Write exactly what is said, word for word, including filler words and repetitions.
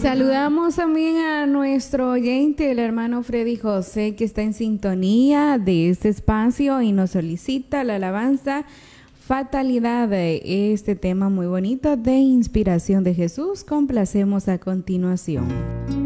Saludamos también a nuestro oyente, el hermano Freddy José, que está en sintonía de este espacio y nos solicita la alabanza Fatalidad, este tema muy bonito de inspiración de Jesús. Complacemos a continuación.